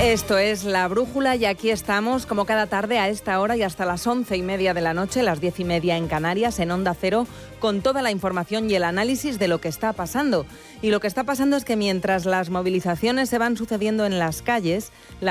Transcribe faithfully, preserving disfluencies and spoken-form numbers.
Esto es La Brújula y aquí estamos como cada tarde a esta hora y hasta las once y media de la noche, las diez y media en Canarias, en Onda Cero, con toda la información y el análisis de lo que está pasando. Y lo que está pasando es que mientras las movilizaciones se van sucediendo en las calles, la